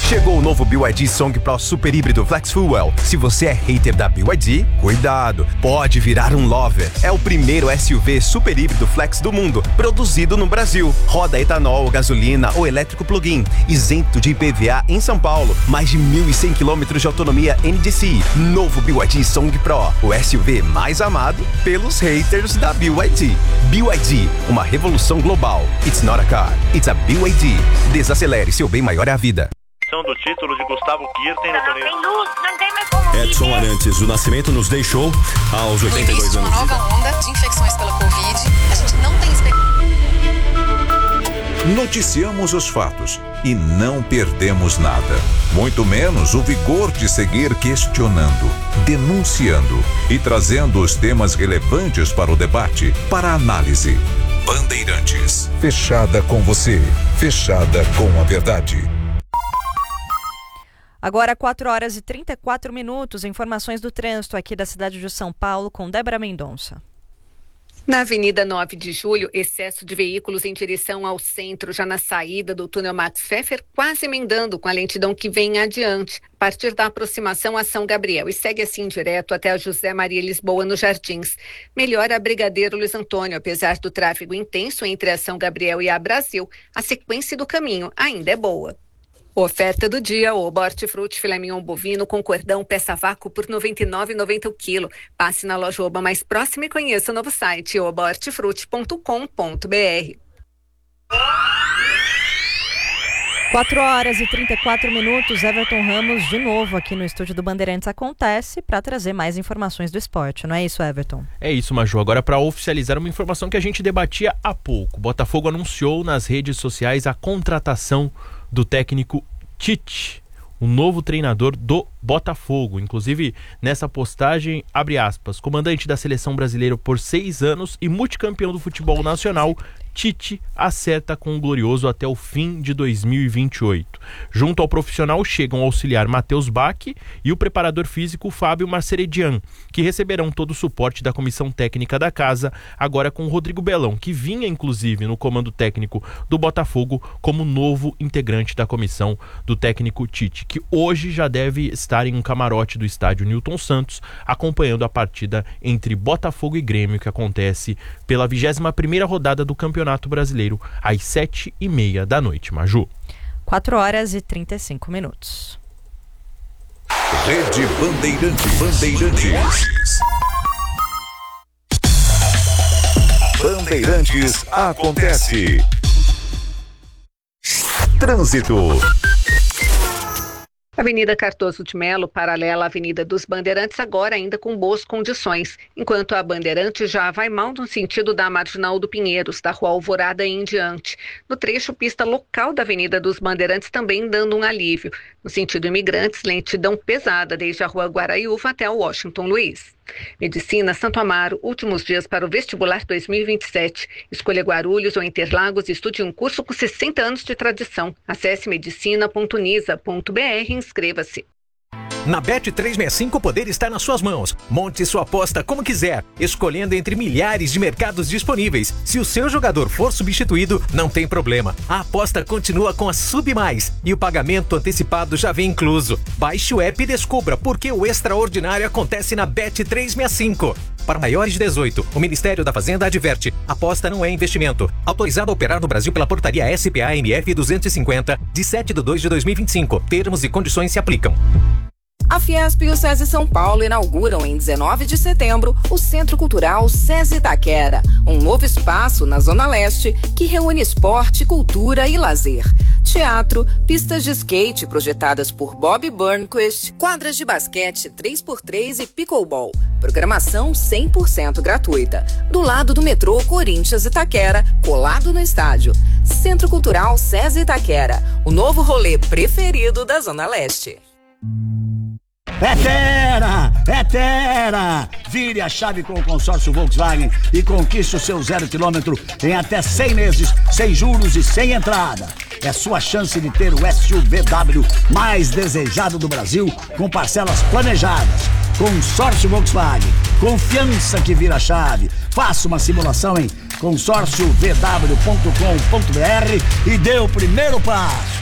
Chegou o novo BYD Song Pro Super Híbrido Flex Fuel. Se você é hater da BYD, cuidado, pode virar um lover. É o primeiro SUV super híbrido flex do mundo, produzido no Brasil. Roda etanol, gasolina ou elétrico plug-in, isento de IPVA em São Paulo. Mais de 1.100 km de autonomia NDC. Novo BYD Song Pro, o SUV mais amado pelos haters da BYD. BYD, uma revolução global. It's not a car, it's a BYD. Desacelere, seu bem maior é a vida. Do título de Gustavo Kirten no torneio. Não tem mais como Edson Arantes do Nascimento nos deixou aos 82 anos. Uma nova onda de infecções pela Covid. A gente não tem Noticiamos os fatos e não perdemos nada. Muito menos o vigor de seguir questionando, denunciando e trazendo os temas relevantes para o debate, para a análise. Bandeirantes. Fechada com você. Fechada com a verdade. Agora 4h34, informações do trânsito aqui da cidade de São Paulo com Débora Mendonça. Na Avenida 9 de Julho, excesso de veículos em direção ao centro, já na saída do túnel Max Pfeffer, quase emendando com a lentidão que vem adiante, a partir da aproximação a São Gabriel, e segue assim direto até a José Maria Lisboa, nos Jardins. Melhora a Brigadeiro Luiz Antônio, apesar do tráfego intenso entre a São Gabriel e a Brasil, a sequência do caminho ainda é boa. Oferta do dia, Oba Hortifruti filé mignon bovino com cordão peça vácuo por R$ 99,90 o quilo. Passe na loja Oba mais próxima e conheça o novo site obahortifruti.com.br. 4h34, Everton Ramos de novo aqui no estúdio do Bandeirantes Acontece para trazer mais informações do esporte, não é isso, Everton? É isso, Maju. Agora, para oficializar uma informação que a gente debatia há pouco, Botafogo anunciou nas redes sociais a contratação do técnico Tite, o novo treinador do Botafogo. Inclusive, nessa postagem, abre aspas, comandante da seleção brasileira por 6 anos e multicampeão do futebol nacional, Tite acerta com o glorioso até o fim de 2028. Junto ao profissional chegam o auxiliar Matheus Bach e o preparador físico Fábio Marceredian, que receberão todo o suporte da comissão técnica da casa, agora com o Rodrigo Belão, que vinha inclusive no comando técnico do Botafogo como novo integrante da comissão do técnico Tite, que hoje já deve estar em um camarote do estádio Newton Santos, acompanhando a partida entre Botafogo e Grêmio, que acontece pela 21ª rodada do Campeonato Brasileiro, às 7h30 da noite, Maju. 4h35. Rede Bandeirantes. Bandeirantes acontece. Trânsito. Avenida Cardoso de Melo, paralela à Avenida dos Bandeirantes, agora ainda com boas condições, enquanto a Bandeirantes já vai mal no sentido da Marginal do Pinheiros, da Rua Alvorada em diante. No trecho, pista local da Avenida dos Bandeirantes também dando um alívio. No sentido Imigrantes, lentidão pesada desde a Rua Guaraiúva até o Washington Luiz. Medicina Santo Amaro, últimos dias para o vestibular 2027. Escolha Guarulhos ou Interlagos e estude um curso com 60 anos de tradição. Acesse medicina.unisa.br e inscreva-se. Na Bet365 o poder está nas suas mãos. Monte sua aposta como quiser, escolhendo entre milhares de mercados disponíveis. Se o seu jogador for substituído, não tem problema. A aposta continua com a SubMais e o pagamento antecipado já vem incluso. Baixe o app e descubra por que o extraordinário acontece na Bet365. Para maiores de 18, o Ministério da Fazenda adverte: aposta não é investimento. Autorizado a operar no Brasil pela portaria SPA-MF 250, de 7/2/2025. Termos e condições se aplicam. A Fiesp e o SESI São Paulo inauguram em 19 de setembro o Centro Cultural SESI Itaquera, um novo espaço na Zona Leste que reúne esporte, cultura e lazer. Teatro, pistas de skate projetadas por Bob Burnquist, quadras de basquete 3x3 e pickleball. Programação 100% gratuita. Do lado do metrô Corinthians Itaquera, colado no estádio. Centro Cultural SESI Itaquera, o novo rolê preferido da Zona Leste. É Terra! Vire a chave com o consórcio Volkswagen e conquiste o seu 0 km em até 100 meses, sem juros e sem entrada. É sua chance de ter o SUVW mais desejado do Brasil, com parcelas planejadas. Consórcio Volkswagen, confiança que vira chave. Faça uma simulação em consórciovw.com.br e dê o primeiro passo.